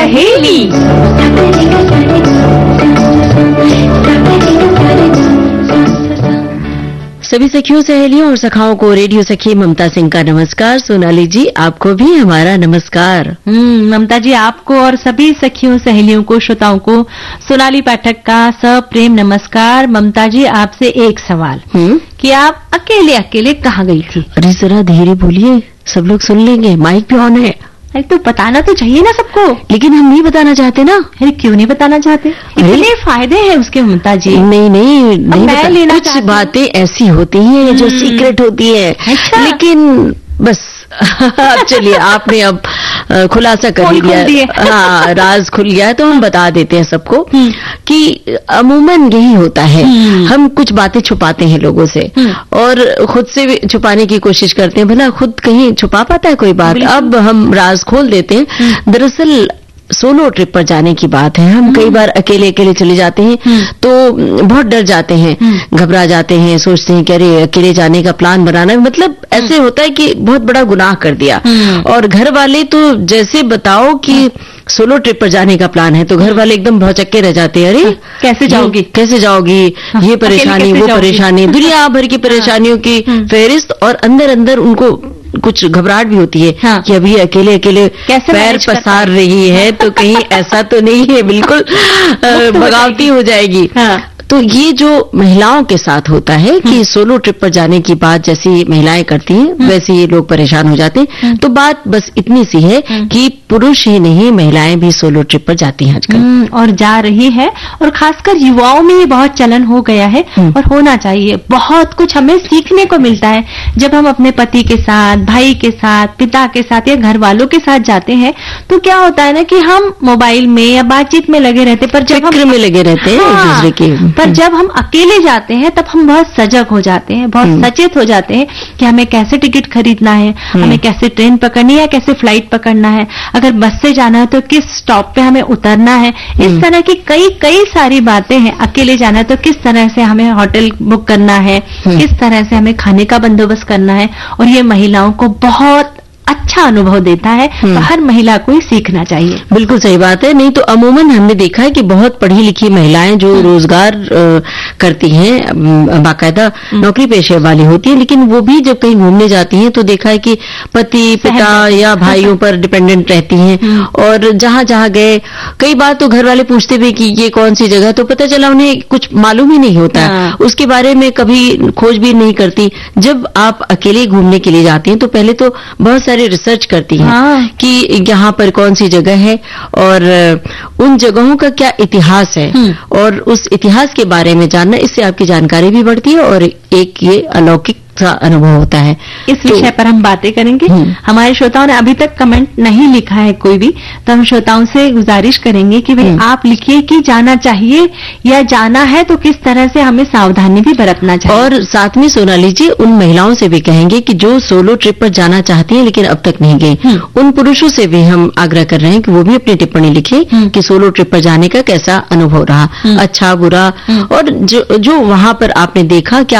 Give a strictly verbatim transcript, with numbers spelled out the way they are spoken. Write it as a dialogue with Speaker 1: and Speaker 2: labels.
Speaker 1: सहेली।
Speaker 2: सभी सखियों, सहेलियों और सखाओं को रेडियो सखी ममता सिंह का नमस्कार। सोनाली जी, आपको भी हमारा नमस्कार।
Speaker 1: हम्म ममता जी, आपको और सभी सखियों, सहेलियों को, श्रोताओं को सोनाली पाठक का सप्रेम नमस्कार। ममता जी, आपसे एक सवाल
Speaker 2: हम्म
Speaker 1: कि आप अकेले अकेले कहाँ गई थी?
Speaker 2: अरे जरा धीरे बोलिए, सब लोग सुन लेंगे, माइक भी ऑन है।
Speaker 1: अरे तो बताना तो चाहिए ना सबको।
Speaker 2: लेकिन हम नहीं बताना चाहते ना।
Speaker 1: अरे क्यों नहीं बताना चाहते? इतने फायदे हैं उसके ममता जी।
Speaker 2: नहीं नहीं नहीं
Speaker 1: मैं
Speaker 2: बता,
Speaker 1: लेना
Speaker 2: कुछ बातें ऐसी होती हैं जो सीक्रेट होती है।
Speaker 1: अच्छा।
Speaker 2: लेकिन बस चलिए, आपने अब खुलासा कर ही दिया, हाँ राज खुल गया है, तो हम बता देते हैं सबको कि अमूमन यही होता है। हम कुछ बातें छुपाते हैं लोगों से और खुद से भी छुपाने की कोशिश करते हैं। भला खुद कहीं छुपा पाता है कोई बात? अब हम राज खोल देते हैं। दरअसल सोलो ट्रिप पर जाने की बात है। हम कई बार अकेले अकेले चले जाते हैं तो बहुत डर जाते हैं, घबरा जाते हैं, सोचते हैं कि अरे अकेले जाने का प्लान बनाना, मतलब ऐसे होता है कि बहुत बड़ा गुनाह कर दिया। और घर वाले तो जैसे बताओ कि सोलो ट्रिप पर जाने का प्लान है तो घर वाले एकदम भौचक्के रह जाते हैं। अरे
Speaker 1: कैसे जाओगी,
Speaker 2: कैसे जाओगी, ये परेशानी, वो परेशानी, दुनिया भर की परेशानियों की फहरिस्त, और अंदर अंदर उनको कुछ घबराहट भी होती है। हाँ। कि अभी अकेले अकेले पैर पसार रही है तो कहीं ऐसा तो नहीं है बिल्कुल बगावती हो जाएगी। हाँ। तो ये जो महिलाओं के साथ होता है कि सोलो ट्रिप पर जाने की बात जैसी महिलाएं करती हैं वैसे ये लोग परेशान हो जाते हैं। तो बात बस इतनी सी है कि पुरुष ही नहीं, महिलाएं भी सोलो ट्रिप पर जाती हैं आजकल,
Speaker 1: और जा रही है। और खासकर युवाओं में ये बहुत चलन हो गया है और होना चाहिए। बहुत कुछ हमें सीखने को मिलता है जब हम अपने पति के साथ, भाई के साथ, पिता के साथ या घर वालों के साथ जाते हैं। तो क्या होता है ना कि हम मोबाइल में या बातचीत में लगे रहते, पर जब हम
Speaker 2: में लगे रहते हैं एक दूसरे के,
Speaker 1: पर जब हम अकेले जाते हैं तब हम बहुत सजग हो जाते हैं, बहुत सचेत हो जाते हैं कि हमें कैसे टिकट खरीदना है, हमें कैसे ट्रेन पकड़नी है या कैसे फ्लाइट पकड़ना है, अगर बस से जाना है तो किस स्टॉप पे हमें उतरना है। इस तरह की कई कई सारी बातें हैं। अकेले जाना है तो किस तरह से हमें होटल बुक करना है, किस तरह से हमें खाने का बंदोबस्त करना है। और ये महिलाओं को बहुत अच्छा अनुभव देता है, तो हर महिला को ही सीखना चाहिए।
Speaker 2: बिल्कुल सही बात है। नहीं तो अमूमन हमने देखा है कि बहुत पढ़ी लिखी महिलाएं जो रोजगार करती हैं, बाकायदा नौकरी पेशे वाली होती हैं, लेकिन वो भी जब कहीं घूमने जाती हैं तो देखा है कि पति, पिता या भाइयों पर डिपेंडेंट रहती हैं। और जहां जहां गए, कई बार तो घर वाले पूछते भी कि ये कौन सी जगह, तो पता चला उन्हें कुछ मालूम ही नहीं होता, उसके बारे में कभी खोज भी नहीं करती। जब आप अकेले घूमने के लिए जाती हैं तो पहले तो बहुत सारे रिसर्च करती हैं। हाँ। कि यहाँ पर कौन सी जगह है और उन जगहों का क्या इतिहास है, और उस इतिहास के बारे में जानना, इससे आपकी जानकारी भी बढ़ती है और एक ये अलौकिक सा अनुभव होता है।
Speaker 1: इस तो, विषय पर हम बातें करेंगे। हमारे श्रोताओं ने अभी तक कमेंट नहीं लिखा है कोई भी, तो हम श्रोताओं से गुजारिश करेंगे कि भाई आप लिखिए कि जाना चाहिए या जाना है तो किस तरह से हमें सावधानी भी बरतना चाहिए।
Speaker 2: और साथ में सोनाली जी, उन महिलाओं से भी कहेंगे कि जो सोलो ट्रिप पर जाना चाहती हैं लेकिन अब तक नहीं गई, उन पुरुषों से भी हम आग्रह कर रहे हैं कि वो भी अपनी टिप्पणी लिखे कि सोलो ट्रिप पर जाने का कैसा अनुभव रहा, अच्छा बुरा, और जो जो वहां पर आपने देखा क्या